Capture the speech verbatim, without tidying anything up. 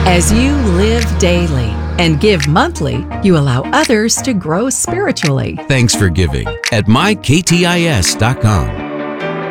As you live daily and give monthly, you allow others to grow spiritually. Thanks for giving at my k t i s dot com.